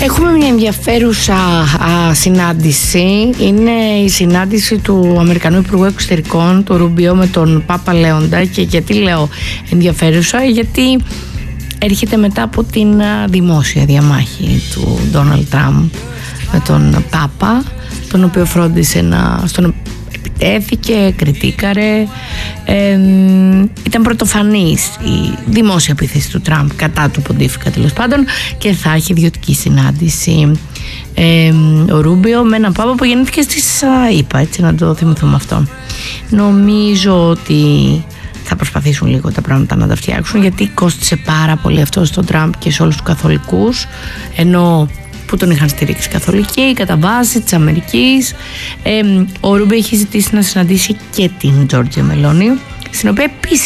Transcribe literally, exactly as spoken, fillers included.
Έχουμε μια ενδιαφέρουσα α, συνάντηση. Είναι η συνάντηση του Αμερικανού Υπουργού Εξωτερικών, του Ρούμπιο, με τον Πάπα Λέοντα. Και γιατί λέω ενδιαφέρουσα? Γιατί έρχεται μετά από την α, δημόσια διαμάχη του Ντόναλντ Τραμπ με τον Πάπα, τον οποίο φρόντισε να... Στον επιτέθηκε, κριτήκαρε. Ε, ήταν πρωτοφανής η δημόσια επίθεση του Τραμπ κατά του Ποντίφικα, τέλος πάντων, και θα έχει ιδιωτική συνάντηση ε, ο Ρούμπιο με έναν Πάπα που γεννήθηκε στις ΗΠΑ, έτσι να το θυμηθούμε αυτό. Νομίζω ότι θα προσπαθήσουν λίγο τα πράγματα να τα φτιάξουν, γιατί κόστισε πάρα πολύ αυτό στον Τραμπ και σε όλους τους καθολικούς, ενώ που τον είχαν στηρίξει καθολικοί κατά βάση της Αμερικής. Ε, ο Ρούμπιο έχει ζητήσει να συναντήσει και την Τζόρτζια Μελόνι, στην οποία επίσης